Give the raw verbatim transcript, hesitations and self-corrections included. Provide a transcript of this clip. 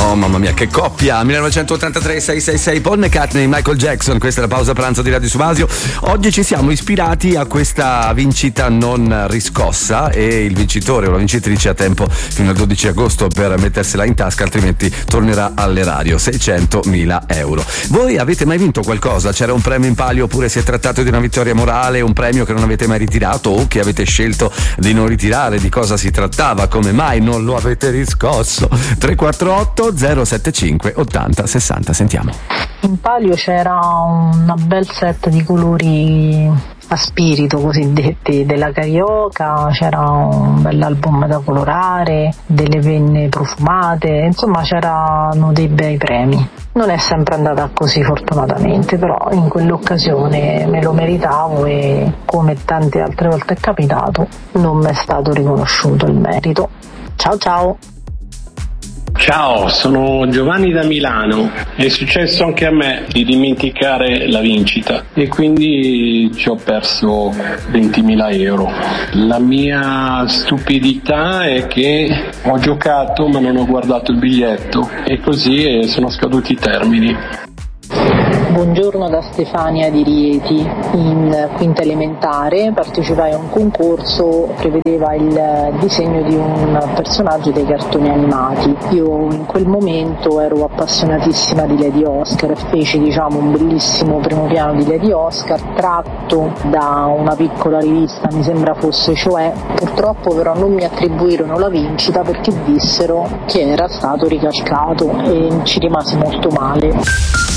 Oh mamma mia, che coppia! millenovecentottantatré sei sei sei Paul McCartney, Michael Jackson. Questa è la pausa pranzo di Radio Subasio. Oggi ci siamo ispirati a questa vincita non riscossa e il vincitore o la vincitrice ha tempo fino al dodici agosto per mettersela in tasca, altrimenti tornerà all'erario. seicentomila euro. Voi avete mai vinto qualcosa? C'era un premio in palio oppure si è trattato di una vittoria morale, un premio che non avete mai ritirato o che avete scelto di non ritirare? Di cosa si trattava? Come mai non lo avete riscosso? tre quattro otto zero sette cinque ottanta sessanta, sentiamo. In palio c'era un bel set di colori a spirito cosiddetti della Carioca, c'era un bell'album da colorare, delle penne profumate, insomma c'erano dei bei premi. Non è sempre andata così fortunatamente, però in quell'occasione me lo meritavo e come tante altre volte è capitato non mi è stato riconosciuto il merito. Ciao ciao! Ciao, sono Giovanni da Milano. È successo anche a me di dimenticare la vincita e quindi ci ho perso ventimila euro. La mia stupidità è che ho giocato ma non ho guardato il biglietto e così sono scaduti i termini. Buongiorno da Stefania di Rieti. In quinta elementare partecipai a un concorso, prevedeva il disegno di un personaggio dei cartoni animati. Io in quel momento ero appassionatissima di Lady Oscar e feci diciamo un bellissimo primo piano di Lady Oscar tratto da una piccola rivista, mi sembra fosse Cioè. Purtroppo però non mi attribuirono la vincita perché dissero che era stato ricalcato e ci rimasi molto male.